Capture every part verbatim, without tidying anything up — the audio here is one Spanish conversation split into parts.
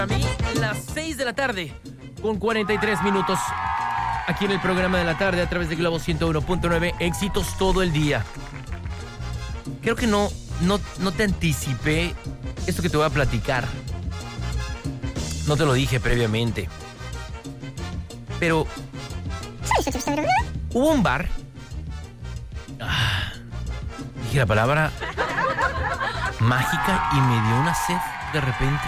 A mí, las seis de la tarde, con cuarenta y tres minutos, aquí en el programa de la tarde, a través de Globo ciento uno punto nueve, éxitos todo el día. Creo que no, no, no te anticipé esto que te voy a platicar. No te lo dije previamente. Pero hubo un bar. Ah, dije la palabra mágica y me dio una sed de repente.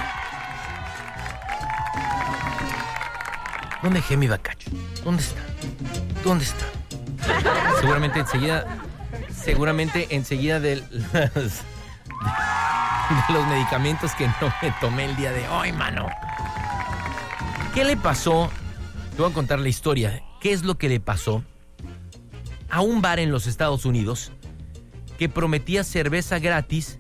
¿Dónde dejé mi bacacho? ¿Dónde está? ¿Dónde está? Seguramente enseguida, seguramente enseguida de los, de los medicamentos que no me tomé el día de hoy, mano. ¿Qué le pasó? Te voy a contar la historia. ¿Qué es lo que le pasó a un bar en los Estados Unidos que prometía cerveza gratis?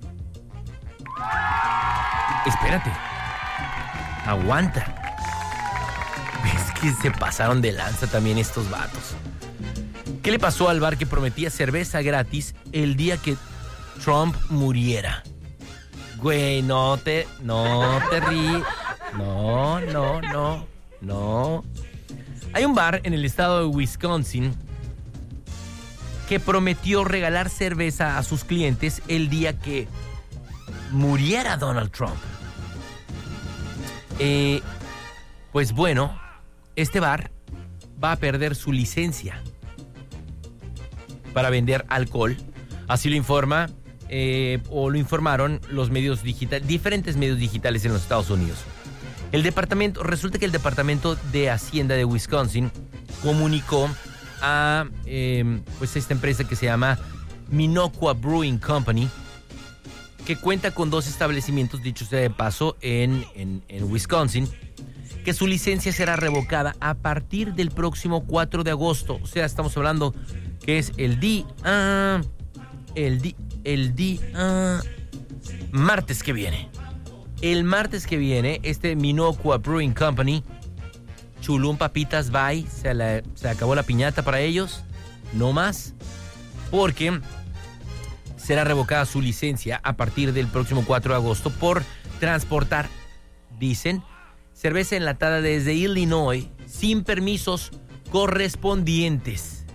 Espérate. Aguanta. Es que se pasaron de lanza también estos vatos. ¿Qué le pasó al bar que prometía cerveza gratis el día que Trump muriera? Güey, no te, no te ríes. No, no, no, no. Hay un bar en el estado de Wisconsin que prometió regalar cerveza a sus clientes el día que muriera Donald Trump. Eh, pues bueno, este bar va a perder su licencia para vender alcohol. Así lo informa, eh, o lo informaron los medios digitales, diferentes medios digitales en los Estados Unidos. El departamento, resulta que el Departamento de Hacienda de Wisconsin comunicó a eh, pues esta empresa que se llama Minocqua Brewing Company, que cuenta con dos establecimientos, dicho sea de paso, en, en, en Wisconsin, que su licencia será revocada a partir del próximo cuatro de agosto. O sea, estamos hablando que es el día, uh, el día, el día, uh, martes que viene. El martes que viene, este Minocqua Brewing Company, chulún papitas, bye, se, la, se acabó la piñata para ellos, no más, porque será revocada su licencia a partir del próximo cuatro de agosto por transportar, dicen, cerveza enlatada desde Illinois sin permisos correspondientes.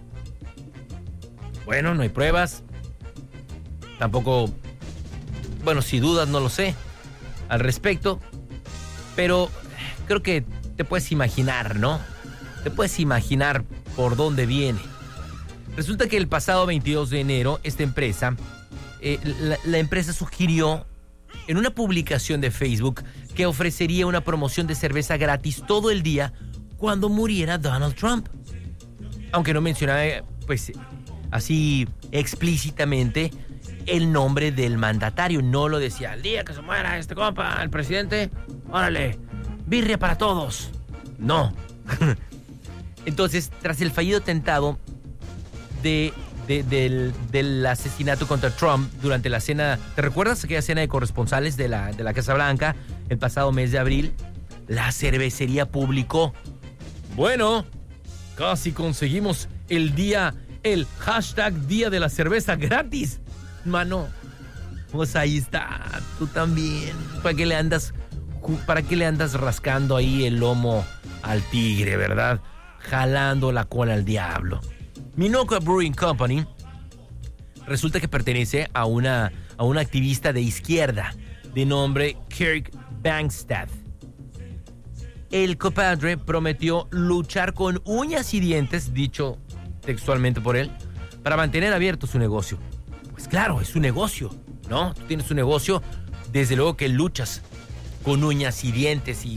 Bueno, no hay pruebas, tampoco, bueno, si dudas no lo sé al respecto, pero creo que te puedes imaginar, ¿no? Te puedes imaginar por dónde viene. Resulta que el pasado veintidós de enero, esta empresa, eh, la, la empresa sugirió en una publicación de Facebook que ofrecería una promoción de cerveza gratis todo el día cuando muriera Donald Trump. Aunque no mencionaba, pues, así explícitamente el nombre del mandatario. No lo decía, el día que se muera este compa, el presidente, órale, birria para todos. No. Entonces, tras el fallido atentado de, de, del, del asesinato contra Trump durante la cena, ¿te recuerdas aquella cena de corresponsales de la, de la Casa Blanca el pasado mes de abril? La cervecería publicó, bueno, casi conseguimos el día, el hashtag Día de la Cerveza Gratis. Mano, pues ahí está, tú también. ¿Para qué le andas, para qué le andas rascando ahí el lomo al tigre, verdad? Jalando la cola al diablo. Minocqua Brewing Company resulta que pertenece a una, a una activista de izquierda de nombre Kirk Bangstad. El compadre prometió luchar con uñas y dientes, dicho textualmente por él, para mantener abierto su negocio. Pues claro, es un negocio, ¿no? Tú tienes un negocio, desde luego que luchas con uñas y dientes y